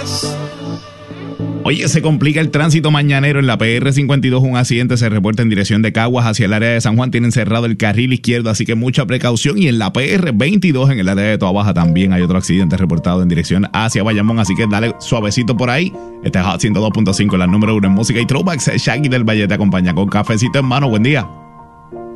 Oye, se complica el tránsito mañanero en la PR52. Un accidente se reporta en dirección de Caguas hacia el área de San Juan. Tienen cerrado el carril izquierdo, así que mucha precaución. Y en la PR22, en el área de Toabaja, también hay otro accidente reportado en dirección hacia Bayamón. Así que dale suavecito por ahí. Este es Hot 102.5, la número 1 en música y throwbacks. Shaggy del Valle te acompaña con cafecito en mano. Buen día.